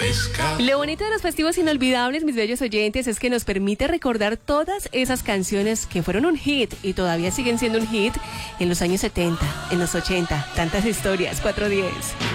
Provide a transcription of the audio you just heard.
Lo bonito de los festivos inolvidables, mis bellos oyentes, es que nos permite recordar todas esas canciones que fueron un hit y todavía siguen siendo un hit en los años 70, en los 80. Tantas historias, 410.